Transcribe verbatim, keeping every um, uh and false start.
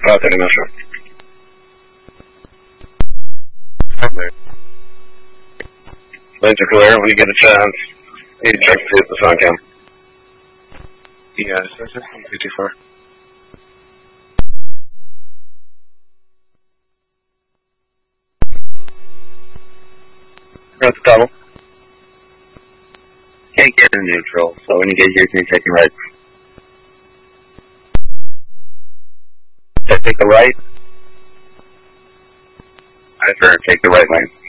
Uh, thirty minutes. Lanes are clear. When you get a chance, you need to check to see if the sun cam. Yeah, it's fifty-four. That's the tunnel. Can't get in neutral, so when you get here, can you take a right? Take the right. I prefer take the right lane.